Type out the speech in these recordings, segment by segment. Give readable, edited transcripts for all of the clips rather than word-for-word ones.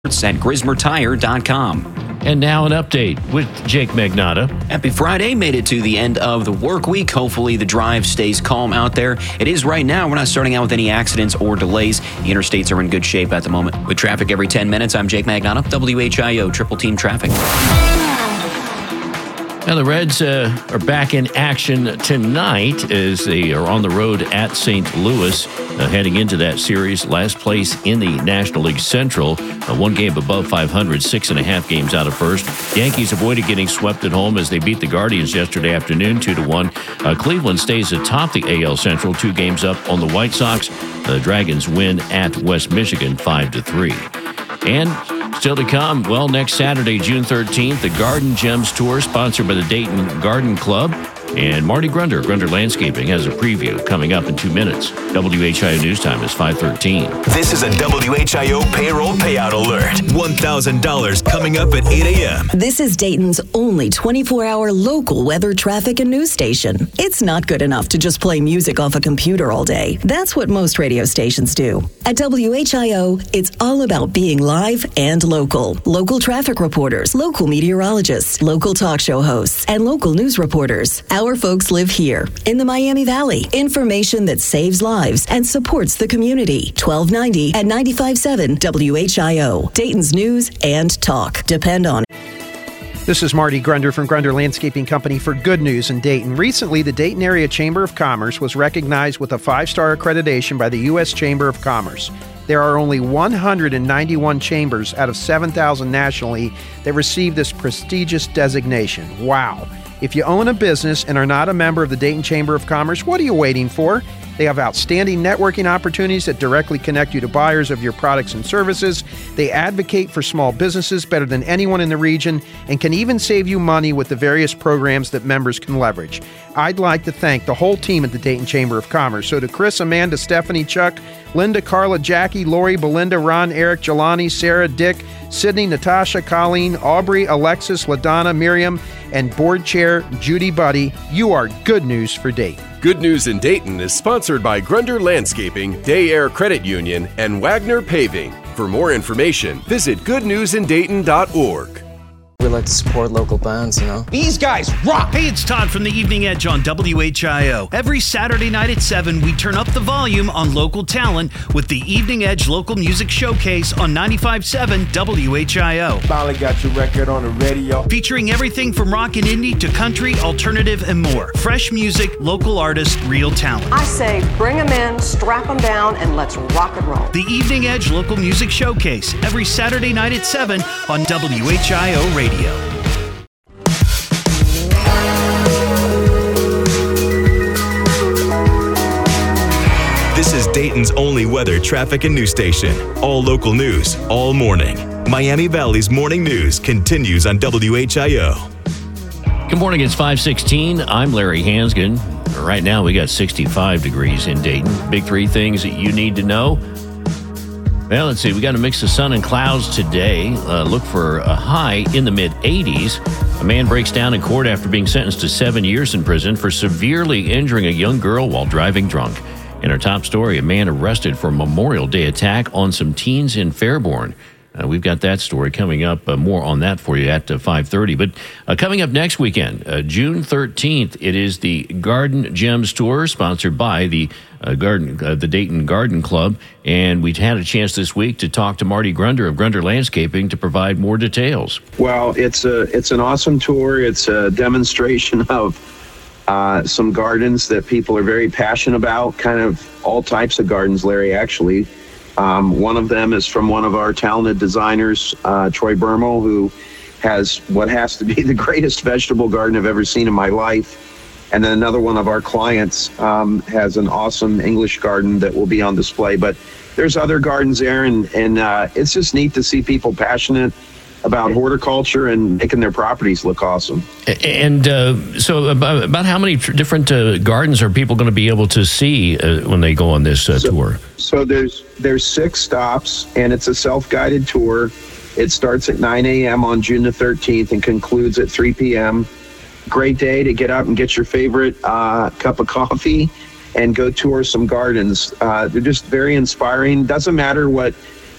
at GrismerTire.com. And now an update with Jake Magnotta. Happy Friday. Made it to the end of the work week. Hopefully the drive stays calm out there. It is right now. We're not starting out with any accidents or delays. The interstates are in good shape at the moment. With traffic every 10 minutes, I'm Jake Magnotta, WHIO Triple Team Traffic. Now, the Reds are back in action tonight as they are on the road at St. Louis, heading into that series. Last place in the National League Central, one game above 500, 6.5 games out of first. Yankees avoided getting swept at home as they beat the Guardians yesterday afternoon, 2-1. Cleveland stays atop the AL Central, 2 games up on the White Sox. The Dragons win at West Michigan, 5-3. And still to come, well, next Saturday, June 13th, the Garden Gems Tour, sponsored by the Dayton Garden Club. And Marty Grunder Landscaping, has a preview coming up in 2 minutes. WHIO News Time is 5:13. This is a WHIO payroll payout alert. $1,000 coming up at 8 a.m. This is Dayton's only 24-hour local weather, traffic, and news station. It's not good enough to just play music off a computer all day. That's what most radio stations do. At WHIO, it's all about being live and local. Local traffic reporters, local meteorologists, local talk show hosts, and local news reporters. Our folks live here in the Miami Valley. Information that saves lives and supports the community. 1290 at 95.7 WHIO. Dayton's news and talk. Depend on it. This is Marty Grunder from Grunder Landscaping Company for Good News in Dayton. Recently, the Dayton Area Chamber of Commerce was recognized with a 5-star accreditation by the U.S. Chamber of Commerce. There are only 191 chambers out of 7,000 nationally that receive this prestigious designation. Wow. If you own a business and are not a member of the Dayton Chamber of Commerce, what are you waiting for? They have outstanding networking opportunities that directly connect you to buyers of your products and services. They advocate for small businesses better than anyone in the region and can even save you money with the various programs that members can leverage. I'd like to thank the whole team at the Dayton Chamber of Commerce. So to Chris, Amanda, Stephanie, Chuck, Linda, Carla, Jackie, Lori, Belinda, Ron, Eric, Jelani, Sarah, Dick, Sydney, Natasha, Colleen, Aubrey, Alexis, LaDonna, Miriam, and Board Chair Judy Buddy, you are good news for Dayton. Good News in Dayton is sponsored by Grunder Landscaping, Day Air Credit Union, and Wagner Paving. For more information, visit goodnewsindayton.org. We like to support local bands, you know. These guys rock! Hey, it's Todd from the Evening Edge on WHIO. Every Saturday night at 7, we turn up the volume on local talent with the Evening Edge Local Music Showcase on 95.7 WHIO. Finally got your record on the radio. Featuring everything from rock and indie to country, alternative, and more. Fresh music, local artists, real talent. I say bring them in, strap them down, and let's rock and roll. The Evening Edge Local Music Showcase, every Saturday night at 7 on WHIO Radio. This is Dayton's only weather, traffic, and news station. All local news, all morning. Miami Valley's morning news continues on WHIO. Good morning, it's 5:16. I'm Larry Hansgen. Right now, we got 65 degrees in Dayton. Big 3 things that you need to know. Well, let's see. We got a mix of sun and clouds today. Look for a high in the mid-80s. A man breaks down in court after being sentenced to 7 years in prison for severely injuring a young girl while driving drunk. In our top story, a man arrested for a Memorial Day attack on some teens in Fairborn. We've got that story coming up. More on that for you at 5:30. But coming up next weekend, June 13th, it is the Garden Gems Tour, sponsored by the Dayton Garden Club. And we had a chance this week to talk to Marty Grunder of Grunder Landscaping to provide more details. Well, it's an awesome tour. It's a demonstration of some gardens that people are very passionate about, kind of all types of gardens, Larry, actually. One of them is from one of our talented designers, Troy Bermel, who has what has to be the greatest vegetable garden I've ever seen in my life. And then another one of our clients has an awesome English garden that will be on display. But there's other gardens there, and it's just neat to see people passionate about horticulture and making their properties look awesome. And so about how many different gardens are people going to be able to see when they go on this tour? So there's 6 stops, and it's a self-guided tour. It starts at 9 a.m. on June the 13th and concludes at 3 p.m. Great day to get up and get your favorite cup of coffee and go tour some gardens. They're just very inspiring. Doesn't matter what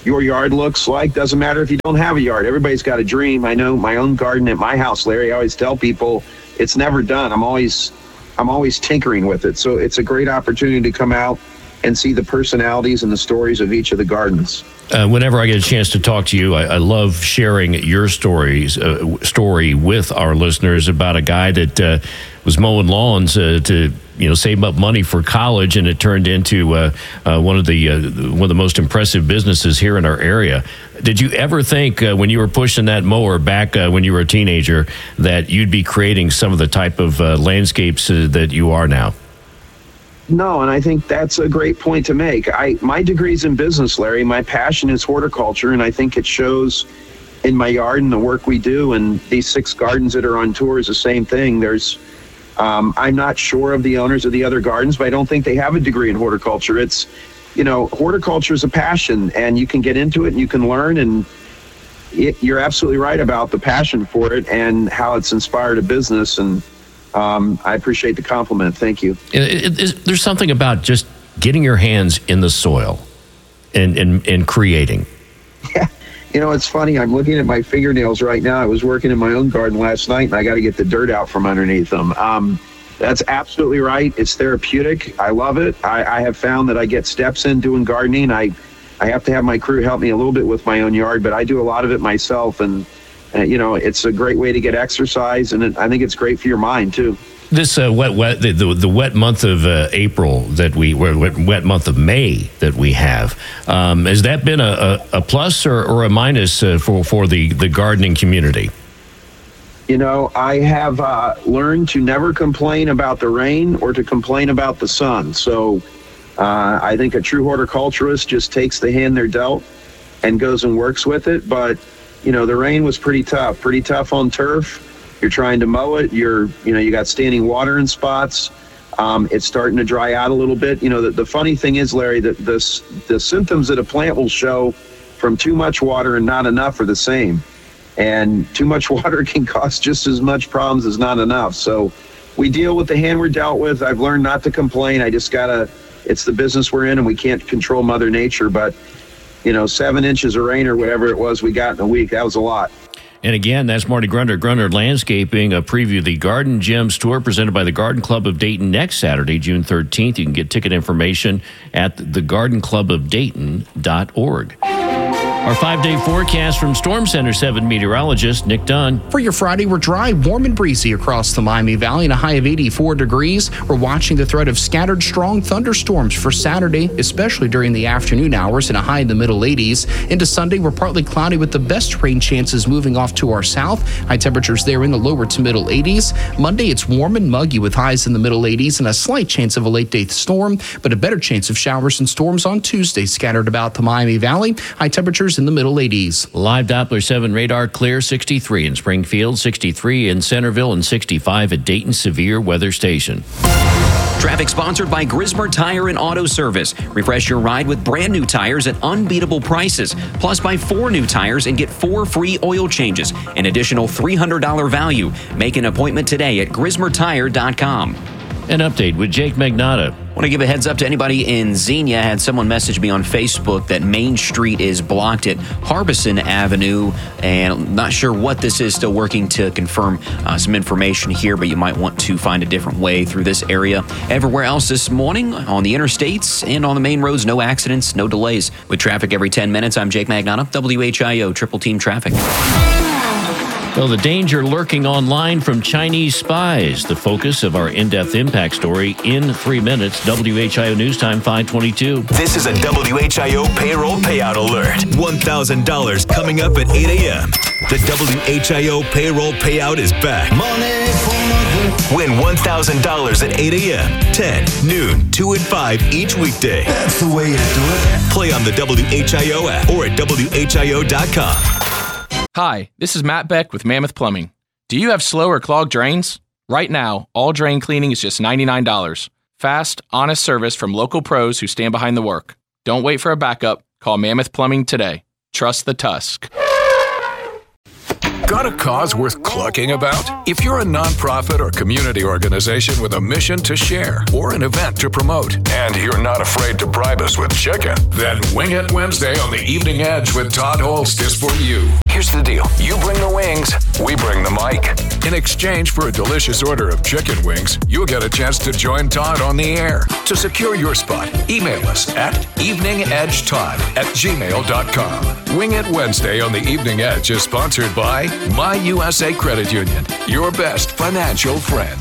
your yard looks like. Doesn't matter if you don't have a yard. Everybody's got a dream. I know my own garden at my house, Larry. I always tell people it's never done. I'm always tinkering with it. So it's a great opportunity to come out and see the personalities and the stories of each of the gardens. Whenever I get a chance to talk to you, I love sharing your story with our listeners about a guy that was mowing lawns to save up money for college, and it turned into one of the most impressive businesses here in our area. Did you ever think when you were pushing that mower back when you were a teenager that you'd be creating some of the type of landscapes that you are now? No, and I think that's a great point to make. My degree's in business, Larry. My passion is horticulture, and I think it shows in my yard and the work we do. And these 6 gardens that are on tour is the same thing. I'm not sure of the owners of the other gardens, but I don't think they have a degree in horticulture. It's, horticulture is a passion, and you can get into it and you can learn. And you're absolutely right about the passion for it and how it's inspired a business. And I appreciate the compliment. Thank you. There's something about just getting your hands in the soil and creating. Yeah. It's funny. I'm looking at my fingernails right now. I was working in my own garden last night, and I got to get the dirt out from underneath them. That's absolutely right. It's therapeutic. I love it. I have found that I get steps in doing gardening. I have to have my crew help me a little bit with my own yard, but I do a lot of it myself. And it's a great way to get exercise, and I think it's great for your mind too. This the wet month of April wet month of May that we have, has that been a plus or a minus for the gardening community? I have learned to never complain about the rain or to complain about the sun. So I think a true horticulturist just takes the hand they're dealt and goes and works with it. But the rain was pretty tough on turf. You're trying to mow it. You got standing water in spots. It's starting to dry out a little bit. The funny thing is, Larry, that the symptoms that a plant will show from too much water and not enough are the same. And too much water can cause just as much problems as not enough. So we deal with the hand we're dealt with. I've learned not to complain. I just it's the business we're in, and we can't control Mother Nature. But 7 inches of rain or whatever it was we got in a week, that was a lot. And again, that's Marty Grunder, Grunder Landscaping, a preview of the Garden Gems Tour presented by the Garden Club of Dayton next Saturday, June 13th. You can get ticket information at thegardenclubofdayton.org. Our 5-day forecast from Storm Center 7 meteorologist Nick Dunn. For your Friday, we're dry, warm, and breezy across the Miami Valley and a high of 84 degrees. We're watching the threat of scattered strong thunderstorms for Saturday, especially during the afternoon hours, and a high in the middle 80s. Into Sunday, we're partly cloudy with the best rain chances moving off to our south. High temperatures there in the lower to middle 80s. Monday, it's warm and muggy with highs in the middle 80s and a slight chance of a late-day storm, but a better chance of showers and storms on Tuesday scattered about the Miami Valley. High temperatures in the middle 80s. Live Doppler 7 radar clear, 63 in Springfield, 63 in Centerville, and 65 at Dayton Severe Weather Station. Traffic sponsored by Grismer Tire and Auto Service. Refresh your ride with brand new tires at unbeatable prices. Plus, buy 4 new tires and get 4 free oil changes. An additional $300 value. Make an appointment today at GrismerTire.com. An update with Jake Magnotta. Want to give a heads up to anybody in Xenia. I had someone message me on Facebook that Main Street is blocked at Harbison Avenue, and I'm not sure what this is. Still working to confirm some information here, but you might want to find a different way through this area. Everywhere else this morning on the interstates and on the main roads, no accidents, no delays. With traffic every 10 minutes, I'm Jake Magnotta, WHIO Triple Team Traffic. Well, the danger lurking online from Chinese spies, the focus of our in-depth impact story in 3 minutes. WHIO News Time 522. This is a WHIO payroll payout alert. $1,000 coming up at 8 a.m. The WHIO payroll payout is back. Win $1,000 at 8 a.m., 10, noon, 2 and 5 each weekday. That's the way to do it. Play on the WHIO app or at WHIO.com. Hi, this is Matt Beck with Mammoth Plumbing. Do you have slow or clogged drains? Right now, all drain cleaning is just $99. Fast, honest service from local pros who stand behind the work. Don't wait for a backup. Call Mammoth Plumbing today. Trust the Tusk. Got a cause worth clucking about? If you're a nonprofit or community organization with a mission to share or an event to promote, and you're not afraid to bribe us with chicken, then Wing It Wednesday on the Evening Edge with Todd Holst is for you. Here's the deal. You bring the wings, we bring the mic. In exchange for a delicious order of chicken wings, you'll get a chance to join Todd on the air. To secure your spot, email us at eveningedgetodd@gmail.com. Wing It Wednesday on the Evening Edge is sponsored by My USA Credit Union, your best financial friend.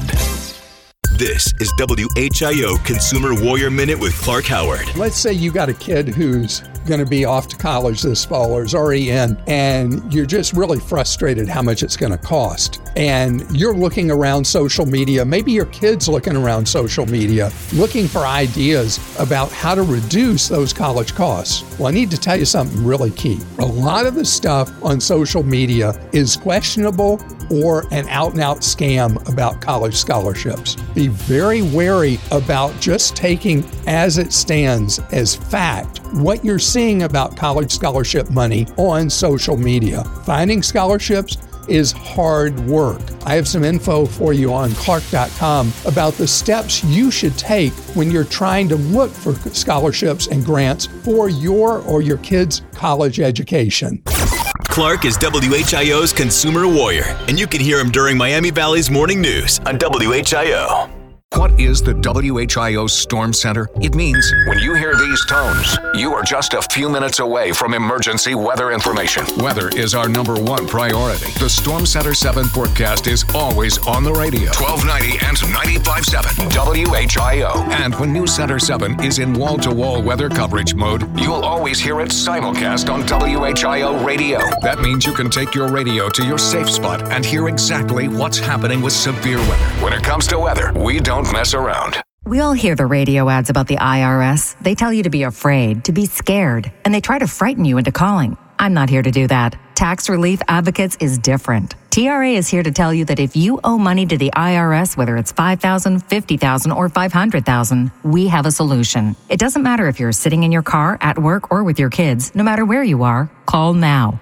This is WHIO Consumer Warrior Minute with Clark Howard. Let's say you got a kid who's going to be off to college this fall or is already in, and you're just really frustrated how much it's going to cost. And you're looking around social media, maybe your kid's looking around social media, looking for ideas about how to reduce those college costs. Well, I need to tell you something really key. A lot of the stuff on social media is questionable or an out-and-out scam about college scholarships. Be very wary about just taking as it stands as fact what you're seeing about college scholarship money on social media. Finding scholarships is hard work. I have some info for you on Clark.com about the steps you should take when you're trying to look for scholarships and grants for your or your kid's college education. Clark is WHIO's Consumer Warrior, and you can hear him during Miami Valley's Morning News on WHIO. What is the WHIO Storm Center? It means when you hear these tones, you are just a few minutes away from emergency weather information. Weather is our number one priority. The Storm Center 7 forecast is always on the radio. 1290 and 95.7 WHIO. And when News Center 7 is in wall-to-wall weather coverage mode, you'll always hear it simulcast on WHIO radio. That means you can take your radio to your safe spot and hear exactly what's happening with severe weather. When it comes to weather, we don't mess around. We all hear the radio ads about the IRS. They tell you to be afraid, to be scared, and they try to frighten you into calling. I'm not here to do that. Tax Relief Advocates is different. TRA is here to tell you that if you owe money to the IRS, whether it's $5,000, $50,000, or $500,000, we have a solution. It doesn't matter if you're sitting in your car, at work, or with your kids. No matter where you are, call now.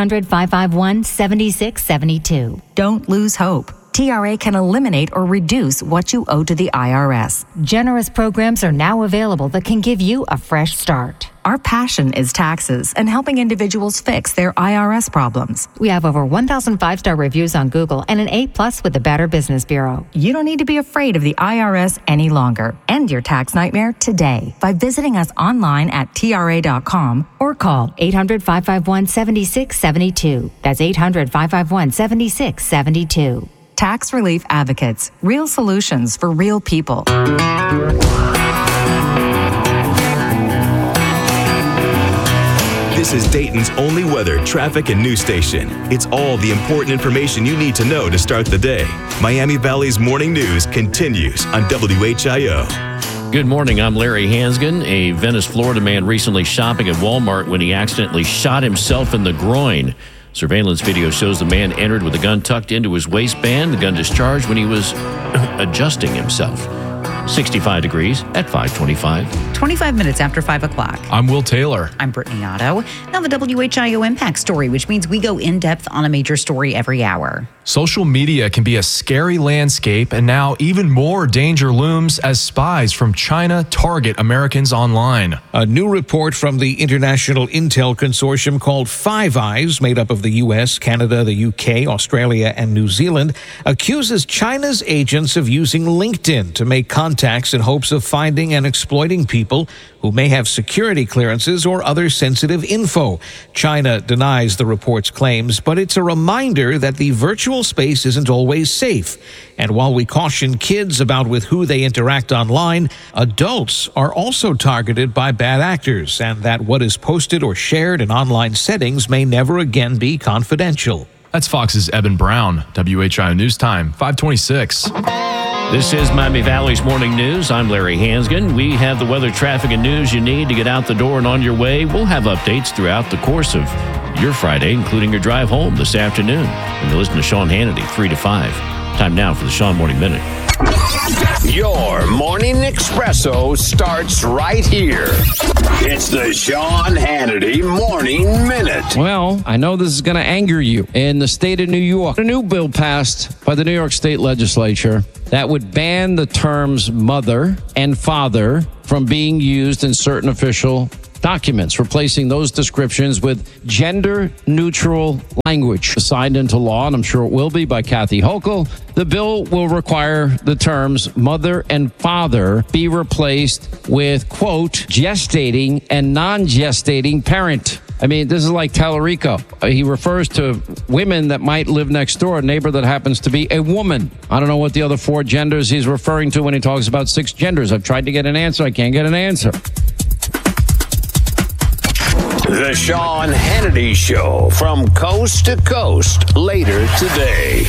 800-551-7672. Don't lose hope. TRA can eliminate or reduce what you owe to the IRS. Generous programs are now available that can give you a fresh start. Our passion is taxes and helping individuals fix their IRS problems. We have over 1,000 5-star reviews on Google and an A+ with the Better Business Bureau. You don't need to be afraid of the IRS any longer. End your tax nightmare today by visiting us online at TRA.com or call 800-551-7672. That's 800-551-7672. Tax Relief Advocates. Real solutions for real people. This is Dayton's only weather, traffic, and news station. It's all the important information you need to know to start the day. Miami Valley's Morning News continues on WHIO. Good morning, I'm Larry Hansgen. A Venice, Florida man recently shopping at Walmart when he accidentally shot himself in the groin. Surveillance video shows the man entered with a gun tucked into his waistband. The gun discharged when he was adjusting himself. 65 degrees at 5:25. 25 minutes after 5 o'clock. I'm Will Taylor. I'm Brittany Otto. Now the WHIO Impact Story, which means we go in depth on a major story every hour. Social media can be a scary landscape, and now even more danger looms as spies from China target Americans online. A new report from the International Intel Consortium called Five Eyes, made up of the U.S., Canada, the U.K., Australia, and New Zealand, accuses China's agents of using LinkedIn to make contacts in hopes of finding and exploiting people who may have security clearances or other sensitive info. China denies the report's claims, but it's a reminder that the virtual space isn't always safe. And while we caution kids about with who they interact online, adults are also targeted by bad actors, and that what is posted or shared in online settings may never again be confidential. That's Fox's Eben Brown, WHIO News Time, 5:26. This is Miami Valley's Morning News. I'm Larry Hansgen. We have the weather, traffic, and news you need to get out the door and on your way. We'll have updates throughout the course of your Friday, including your drive home this afternoon. And you listen to Sean Hannity, 3 to 5. Time now for the Sean Morning Minute. Your morning espresso starts right here. It's the Sean Hannity Morning Minute. Well, I know this is going to anger you. In the state of New York, a new bill passed by the New York State Legislature that would ban the terms mother and father from being used in certain official documents, replacing those descriptions with gender-neutral language. Signed into law, and I'm sure it will be, by Kathy Hochul, the bill will require the terms mother and father be replaced with, quote, gestating and non-gestating parent. I mean, this is like Tallarico. He refers to women that might live next door, a neighbor that happens to be a woman. I don't know what the other 4 genders he's referring to when he talks about 6 genders. I've tried to get an answer. I can't get an answer. The Sean Hannity Show from coast to coast later today.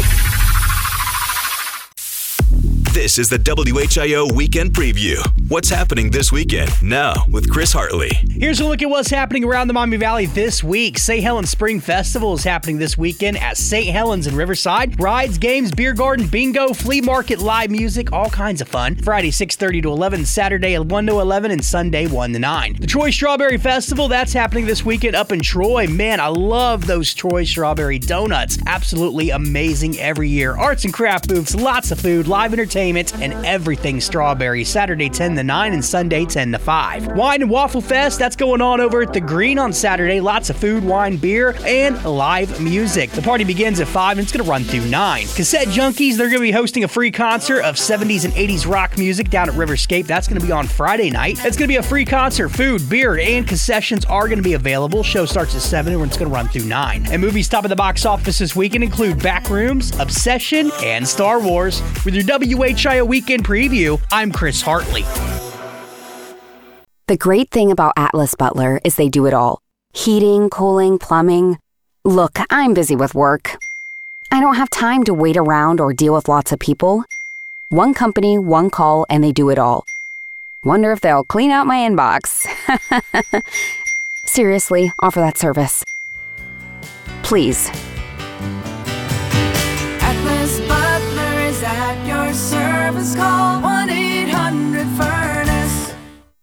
This is the WHIO Weekend Preview. What's happening this weekend? Now with Chris Hartley. Here's a look at what's happening around the Miami Valley this week. St. Helens Spring Festival is happening this weekend at St. Helens in Riverside. Rides, games, beer garden, bingo, flea market, live music, all kinds of fun. Friday 6:30 to 11, Saturday 1 to 11, and Sunday 1 to 9. The Troy Strawberry Festival, that's happening this weekend up in Troy. Man, I love those Troy Strawberry donuts. Absolutely amazing every year. Arts and craft booths, lots of food, live entertainment, and everything strawberry. Saturday 10 to 9 and Sunday 10 to 5. Wine and Waffle Fest, that's going on over at the Green on Saturday. Lots of food, wine, beer, and live music. The party begins at 5 and it's going to run through 9. Cassette Junkies, they're going to be hosting a free concert of 70s and 80s rock music down at Riverscape. That's going to be on Friday night. It's going to be a free concert. Food, beer, and concessions are going to be available. Show starts at 7 and it's going to run through 9. And movies top of the box office this weekend include Backrooms, Obsession, and Star Wars. With your WHIO Weekend Preview, I'm Chris Hartley. The great thing about Atlas Butler is they do it all. Heating, cooling, plumbing. Look, I'm busy with work. I don't have time to wait around or deal with lots of people. One company, one call, and they do it all. Wonder if they'll clean out my inbox. Seriously, offer that service. Please. Atlas Butler is at your service. Call 1-800-FURNACE.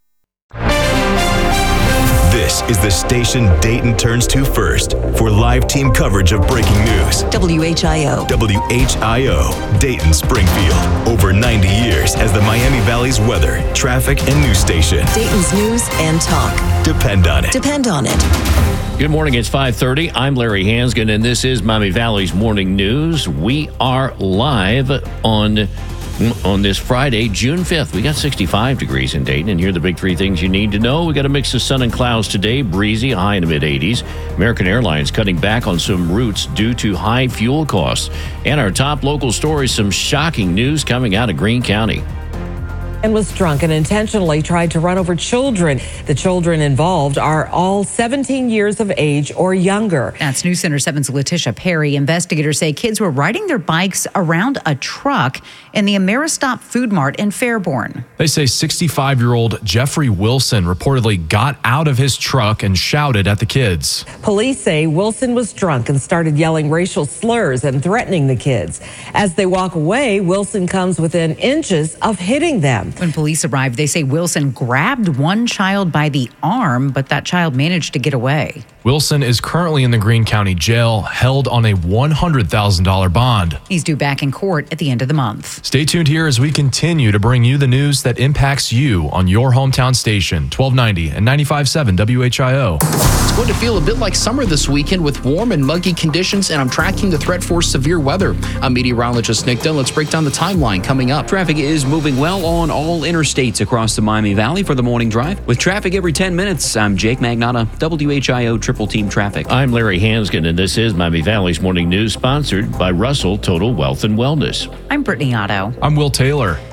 This is the station Dayton turns to first for live team coverage of breaking news. WHIO. WHIO, Dayton Springfield. Over 90 years as the Miami Valley's weather, traffic, and news station. Dayton's news and talk. Depend on it. Depend on it. Good morning. It's 5:30. I'm Larry Hansgen, and this is Miami Valley's Morning News. We are live on this Friday, June 5th. We got 65 degrees in Dayton, and here are the big 3 things you need to know. We got a mix of sun and clouds today, breezy, a high in the mid-80s. American Airlines cutting back on some routes due to high fuel costs. And our top local stories, some shocking news coming out of Greene County. And was drunk and intentionally tried to run over children. The children involved are all 17 years of age or younger. That's News Center 7's Letitia Perry. Investigators say kids were riding their bikes around a truck in the Ameristop Food Mart in Fairborn. They say 65-year-old Jeffrey Wilson reportedly got out of his truck and shouted at the kids. Police say Wilson was drunk and started yelling racial slurs and threatening the kids. As they walk away, Wilson comes within inches of hitting them. When police arrived, they say Wilson grabbed one child by the arm, but that child managed to get away. Wilson is currently in the Greene County Jail, held on a $100,000 bond. He's due back in court at the end of the month. Stay tuned here as we continue to bring you the news that impacts you on your hometown station, 1290 and 95.7 WHIO. It's going to feel a bit like summer this weekend with warm and muggy conditions, and I'm tracking the threat for severe weather. I'm meteorologist Nick Dunn. Let's break down the timeline coming up. Traffic is moving well on all interstates across the Miami Valley for the morning drive. With traffic every 10 minutes, I'm Jake Magnotta, WHIO Triple Team Traffic. I'm Larry Hansgen, and this is Miami Valley's Morning News, sponsored by Russell Total Wealth and Wellness. I'm Brittany Otto. I'm Will Taylor.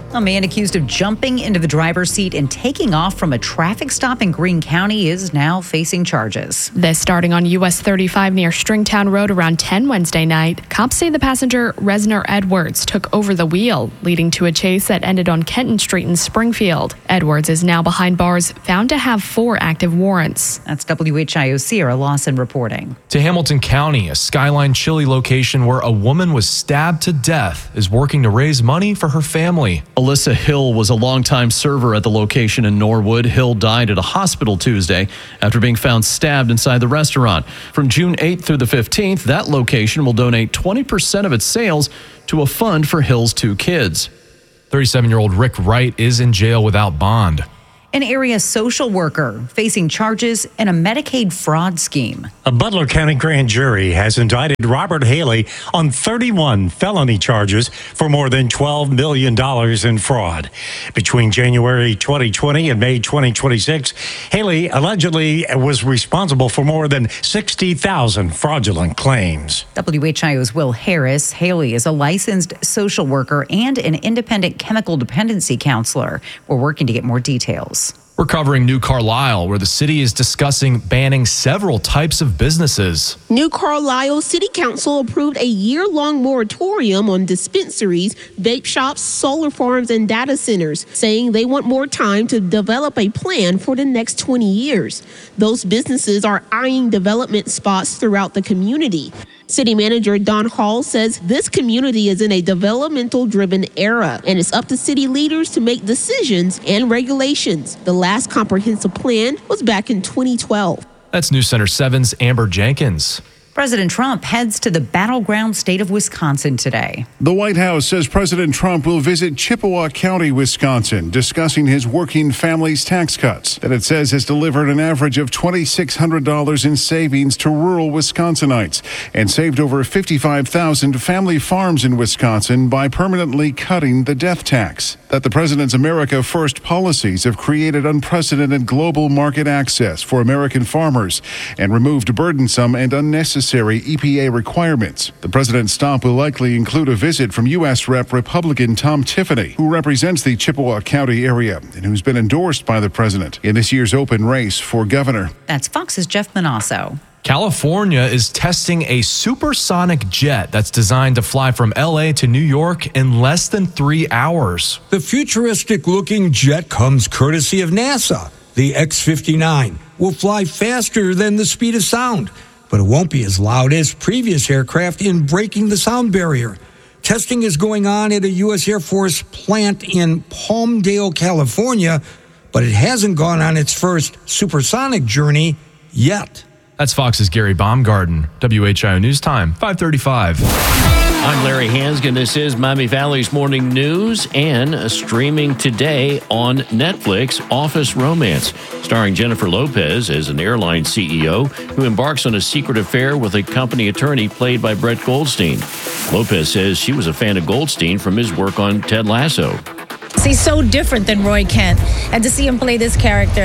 A man accused of jumping into the driver's seat and taking off from a traffic stop in Greene County is now facing charges. This starting on US 35 near Stringtown Road around 10 Wednesday night. Cops say the passenger, Resner Edwards, took over the wheel, leading to a chase that ended on Kenton Street in Springfield. Edwards is now behind bars, found to have 4 active warrants. That's WHIO Sierra Lawson reporting. To Hamilton County, a Skyline Chili location where a woman was stabbed to death is working to raise money for her family. Alyssa Hill was a longtime server at the location in Norwood. Hill died at a hospital Tuesday after being found stabbed inside the restaurant. From June 8th through the 15th, that location will donate 20% of its sales to a fund for Hill's 2 kids. 37-year-old Rick Wright is in jail without bond. An area social worker facing charges in a Medicaid fraud scheme. A Butler County grand jury has indicted Robert Haley on 31 felony charges for more than $12 million in fraud. Between January 2020 and May 2026, Haley allegedly was responsible for more than 60,000 fraudulent claims. WHIO's Will Harris. Haley is a licensed social worker and an independent chemical dependency counselor. We're working to get more details. We're covering New Carlisle, where the city is discussing banning several types of businesses. New Carlisle City Council approved a year-long moratorium on dispensaries, vape shops, solar farms, and data centers, saying they want more time to develop a plan for the next 20 years. Those businesses are eyeing development spots throughout the community. City Manager Don Hall says this community is in a developmental-driven era, and it's up to city leaders to make decisions and regulations. The last comprehensive plan was back in 2012. That's News Center 7's Amber Jenkins. President Trump heads to the battleground state of Wisconsin today. The White House says President Trump will visit Chippewa County, Wisconsin, discussing his working family's tax cuts that it says has delivered an average of $2,600 in savings to rural Wisconsinites and saved over 55,000 family farms in Wisconsin by permanently cutting the death tax. That the president's America First policies have created unprecedented global market access for American farmers and removed burdensome and unnecessary EPA requirements. The president's stop will likely include a visit from U.S. Rep. Republican Tom Tiffany, who represents the Chippewa County area and who's been endorsed by the president in this year's open race for governor. That's Fox's Jeff Manasso. California is testing a supersonic jet that's designed to fly from LA to New York in less than 3 hours. The futuristic-looking jet comes courtesy of NASA. The X-59 will fly faster than the speed of sound, but it won't be as loud as previous aircraft in breaking the sound barrier. Testing is going on at a U.S. Air Force plant in Palmdale, California, but it hasn't gone on its first supersonic journey yet. That's Fox's Gary Baumgarten. WHIO News Time, 5:35. I'm Larry Hansgen. This is Miami Valley's Morning News and streaming today on Netflix, Office Romance, starring Jennifer Lopez as an airline CEO who embarks on a secret affair with a company attorney played by Brett Goldstein. Lopez says she was a fan of Goldstein from his work on Ted Lasso. He's so different than Roy Kent, and to see him play this character,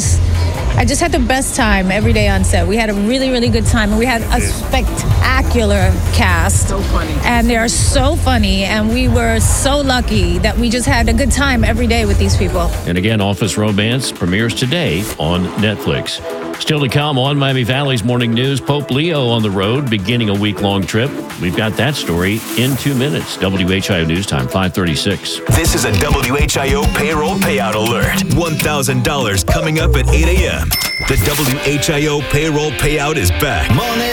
I just had the best time every day on set. We had a really, really good time, and we had a spectacular cast. So funny. And they are so funny, and we were so lucky that we just had a good time every day with these people. And again, Office Romance premieres today on Netflix. Still to come on Miami Valley's Morning News, Pope Leo on the road, beginning a week-long trip. We've got that story in 2 minutes. WHIO News Time, 5:36. This is a WHIO payroll payout alert. $1,000 coming up at 8 a.m. The WHIO payroll payout is back.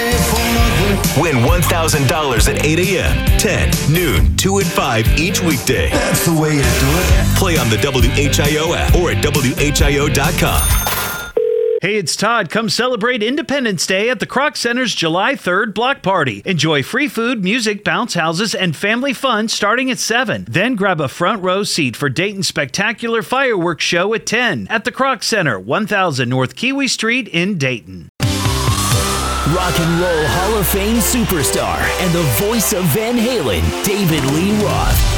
Win $1,000 at 8 a.m., 10, noon, 2, and 5 each weekday. That's the way to do it. Play on the WHIO app or at WHIO.com. Hey, it's Todd. Come celebrate Independence Day at the Kroc Center's July 3rd block party. Enjoy free food, music, bounce houses, and family fun starting at 7. Then grab a front row seat for Dayton's spectacular fireworks show at 10 at the Kroc Center, 1000 North Kiwi Street in Dayton. Rock and Roll Hall of Fame superstar and the voice of Van Halen, David Lee Roth.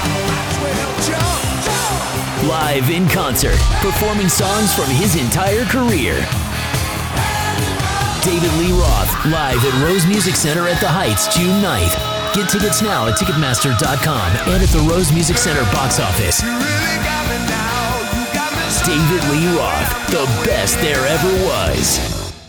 Live in concert, performing songs from his entire career. David Lee Roth, live at Rose Music Center at the Heights, June 9th. Get tickets now at Ticketmaster.com and at the Rose Music Center box office. David Lee Roth, the best there ever was.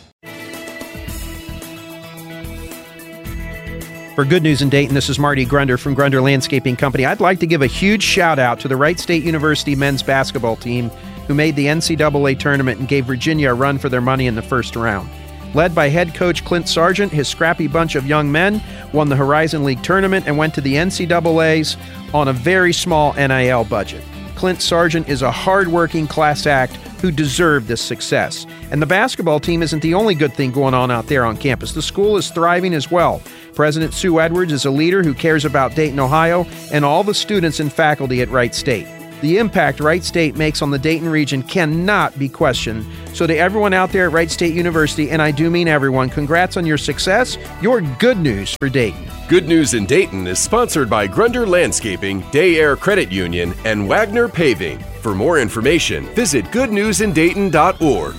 For Good News in Dayton, this is Marty Grunder from Grunder Landscaping Company. I'd like to give a huge shout out to the Wright State University men's basketball team who made the NCAA tournament and gave Virginia a run for their money in the first round. Led by head coach Clint Sargent, his scrappy bunch of young men won the Horizon League tournament and went to the NCAAs on a very small NIL budget. Clint Sargent is a hard-working class act who deserved this success. And the basketball team isn't the only good thing going on out there on campus. The school is thriving as well. President Sue Edwards is a leader who cares about Dayton, Ohio, and all the students and faculty at Wright State. The impact Wright State makes on the Dayton region cannot be questioned. So to everyone out there at Wright State University, and I do mean everyone, congrats on your success. You're good news for Dayton. Good News in Dayton is sponsored by Grunder Landscaping, Day Air Credit Union, and Wagner Paving. For more information, visit goodnewsindayton.org.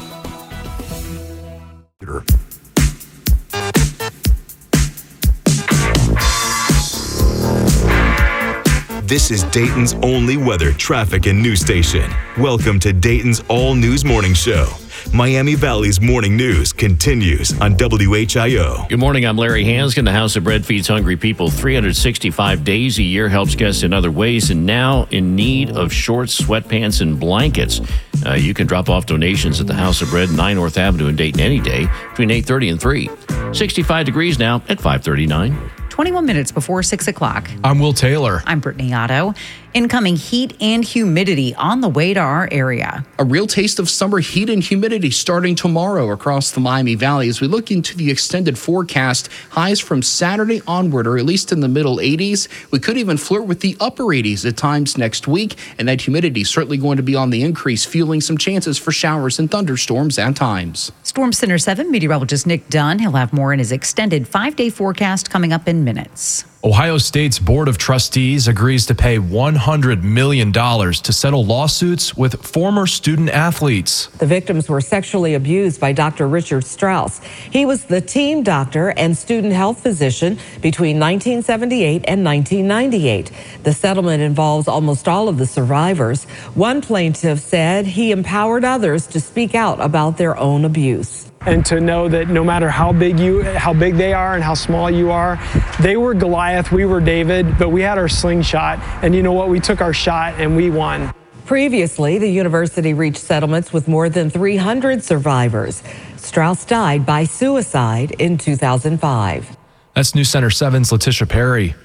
This is Dayton's only weather, traffic, and news station. Welcome to Dayton's All News Morning Show. Miami Valley's morning news continues on WHIO. Good morning, I'm Larry Hanskin. The House of Bread feeds hungry people 365 days a year, helps guests in other ways, and now in need of shorts, sweatpants, and blankets. You can drop off donations at the House of Bread, 9 North Avenue in Dayton any day between 8:30 and 3. 65 degrees now at 5:39. 21 minutes before 6 o'clock. I'm Will Taylor. I'm Brittany Otto. Incoming heat and humidity on the way to our area. A real taste of summer heat and humidity starting tomorrow across the Miami Valley. As we look into the extended forecast, highs from Saturday onward are at least in the middle 80s. We could even flirt with the upper 80s at times next week, and that humidity is certainly going to be on the increase, fueling some chances for showers and thunderstorms at times. Storm Center 7 meteorologist Nick Dunn. He'll have more in his extended 5-day forecast coming up in minutes. Ohio State's Board of Trustees agrees to pay $100 million to settle lawsuits with former student athletes. The victims were sexually abused by Dr. Richard Strauss. He was the team doctor and student health physician between 1978 and 1998. The settlement involves almost all of the survivors. One plaintiff said he empowered others to speak out about their own abuse. And to know that no matter how big they are and how small you are, they were Goliath, we were David, but we had our slingshot. And you know what? We took our shot and we won. Previously, the university reached settlements with more than 300 survivors. Strauss died by suicide in 2005. That's News Center 7's Letitia Perry.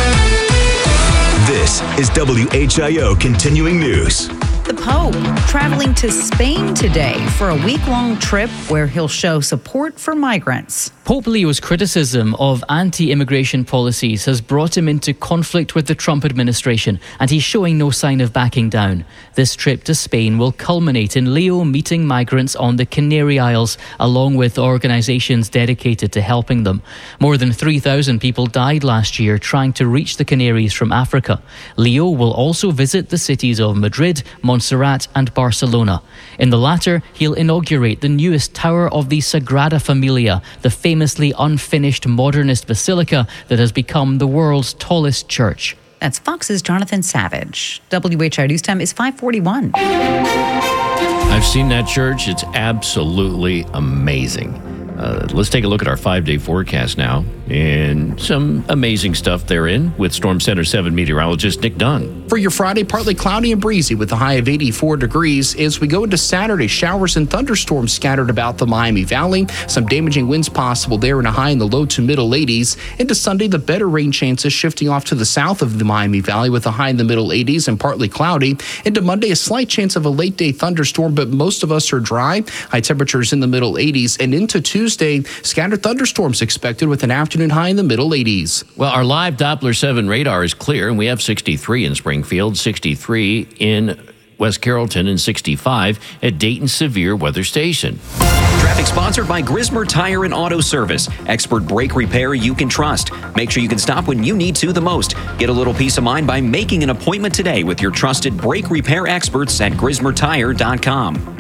This is WHIO Continuing News. The Pope traveling to Spain today for a week-long trip where he'll show support for migrants. Pope Leo's criticism of anti-immigration policies has brought him into conflict with the Trump administration, and he's showing no sign of backing down. This trip to Spain will culminate in Leo meeting migrants on the Canary Isles, along with organizations dedicated to helping them. More than 3,000 people died last year trying to reach the Canaries from Africa. Leo will also visit the cities of Madrid, Montserrat and Barcelona. In the latter, he'll inaugurate the newest tower of the Sagrada Familia, the famously unfinished modernist basilica that has become the world's tallest church. That's Fox's Jonathan Savage. WHIO News Time is 5:41. I've seen that church. It's absolutely amazing. Let's take a look at our 5-day forecast now, and some amazing stuff therein with Storm Center 7 meteorologist Nick Dunn. For your Friday, partly cloudy and breezy with a high of 84 degrees. As we go into Saturday, showers and thunderstorms scattered about the Miami Valley. Some damaging winds possible there and a high in the low to middle 80s. Into Sunday, the better rain chances shifting off to the south of the Miami Valley with a high in the middle 80s and partly cloudy. Into Monday, a slight chance of a late day thunderstorm, but most of us are dry. High temperatures in the middle 80s. And into Tuesday, scattered thunderstorms expected with an afternoon high in the middle 80s. Well, our live Doppler 7 radar is clear, and we have 63 in Springfield, 63 in West Carrollton, and 65 at Dayton Severe Weather Station. Traffic sponsored by Grismer Tire and Auto Service. Expert brake repair you can trust. Make sure you can stop when you need to the most. Get a little peace of mind by making an appointment today with your trusted brake repair experts at GrismerTire.com.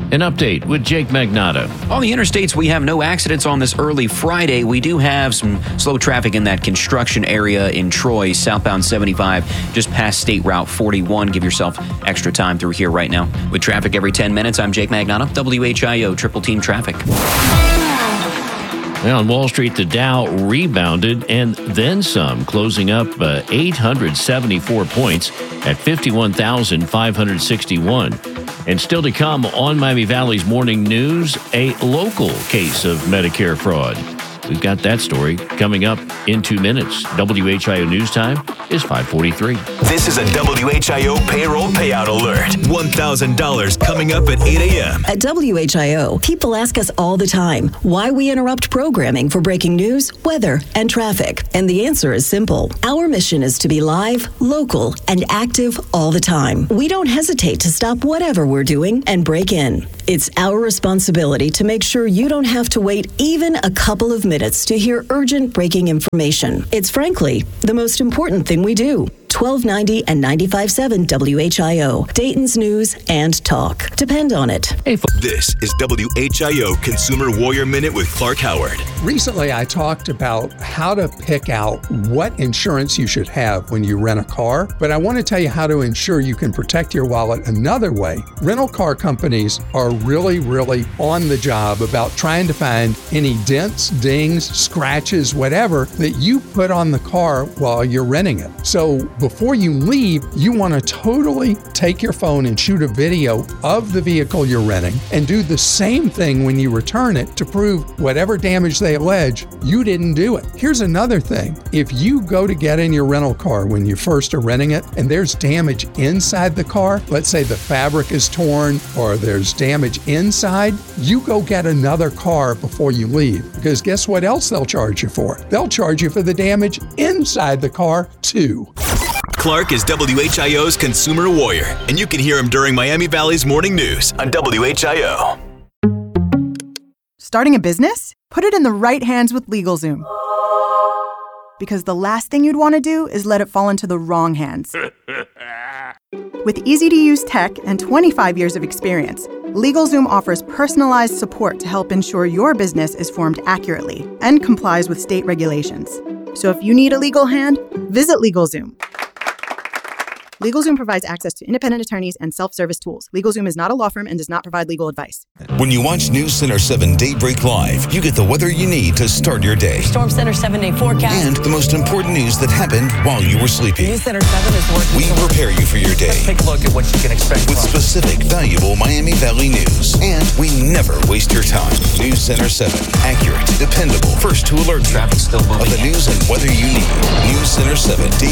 An update with Jake Magnotta. On the interstates, we have no accidents on this early Friday. We do have some slow traffic in that construction area in Troy, southbound 75, just past State Route 41. Give yourself extra time through here right now. With traffic every 10 minutes, I'm Jake Magnotta, WHIO Triple Team Traffic. Well, on Wall Street, the Dow rebounded and then some, closing up 874 points at 51,561. And still to come on Miami Valley's Morning News, a local case of Medicare fraud. We've got that story coming up in 2 minutes. WHIO News Time is 5:43. This is a WHIO payroll payout alert. $1,000 coming up at 8 a.m. At WHIO, people ask us all the time why we interrupt programming for breaking news, weather, and traffic. And the answer is simple. Our mission is to be live, local, and active all the time. We don't hesitate to stop whatever we're doing and break in. It's our responsibility to make sure you don't have to wait even a couple of minutes to hear urgent breaking information. It's frankly the most important thing we do. 1290 and 95.7 WHIO, Dayton's news and talk. Depend on it. This is WHIO Consumer Warrior Minute with Clark Howard. Recently, I talked about how to pick out what insurance you should have when you rent a car, but I want to tell you how to ensure you can protect your wallet another way. Rental car companies are really on the job about trying to find any dents, dings, scratches, whatever that you put on the car while you're renting it. So before you leave, you want to totally take your phone and shoot a video of the vehicle you're renting and do the same thing when you return it to prove whatever damage they allege, you didn't do it. Here's another thing. If you go to get in your rental car when you first are renting it and there's damage inside the car, let's say the fabric is torn or there's damage inside, you go get another car before you leave. Because guess what else they'll charge you for? They'll charge you for the damage inside the car too. Clark is WHIO's Consumer Warrior, and you can hear him during Miami Valley's Morning News on WHIO. Starting a business? Put it in the right hands with LegalZoom. Because the last thing you'd want to do is let it fall into the wrong hands. With easy-to-use tech and 25 years of experience, LegalZoom offers personalized support to help ensure your business is formed accurately and complies with state regulations. So if you need a legal hand, visit LegalZoom. LegalZoom provides access to independent attorneys and self-service tools. LegalZoom is not a law firm and does not provide legal advice. When you watch News Center 7 Daybreak Live, you get the weather you need to start your day. Storm Center 7-day forecast. And the most important news that happened while you were sleeping. News Center 7 is working. We prepare you for your day. Let's take a look at what you can expect with specific, valuable Miami Valley news. And we never waste your time. News Center 7. Accurate, dependable, first to alert you traffic still moving of the news and weather you need. News Center 7.